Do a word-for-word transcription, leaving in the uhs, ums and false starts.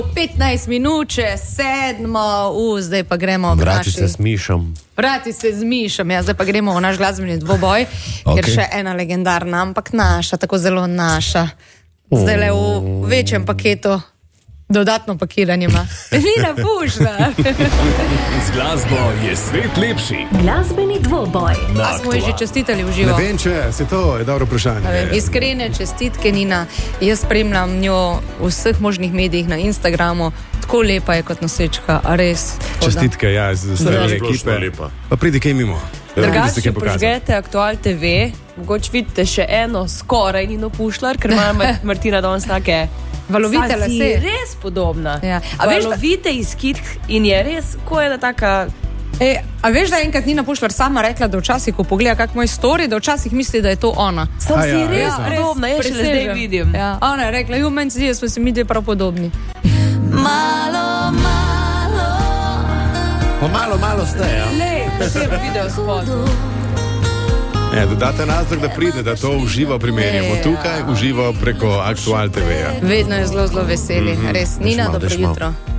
petnajst minut, če sedmo, uh, zdaj pa gremo v Vrati naši... se s Mišom. Vrati se z Mišom, ja, zdaj pa gremo v naš glasbeni dvoboj, okay. Ker še ena legendarna, ampak naša, tako zelo naša. Zdaj le v večjem paketu, dodatno pakiranje ima. Nina Pušna. Z glasbo je svet lepši. Glasbeni dvoboj. A smo ji že čestitali v živo? Ne vem, če se to je dobro vprašanje. Iskrene čestitke, Nina. Jaz spremljam njo v vseh možnih medijih na Instagramu. Tako lepa je kot nosečka, a res. Čestitke, ja, z strani ekipe. Pa pridi kaj mimo. Drugače, če požgete Aktual T V, mogoče vidite še eno skoraj Nino Pušlar, ker ima Martina danes take valovite lase. Res podobna. Ja. Valovite iz kitk in je res, ko je ena taka... E, a veš, da je enkrat Nina Pušlar sama rekla, da včasih, ko pogleda kak moj story, da včasih misli, da je to ona. Sam si ja, res ja. podobna, jaz šele zdaj vidim. Ja. Ona je rekla, ju, meni se zdi, da smo se mi dve prav podobni. Malo, malo. Pa malo, malo ste, ja. Lej, potem video spot. E, dodate razlog, da pride, da to uživo primerjamo Ja. tukaj, uživo preko Aktual T V-ja. Vedno je zelo, zelo veseli. Mhm. Res, Nina, Daj šmal, dobro daj šmal. jutro.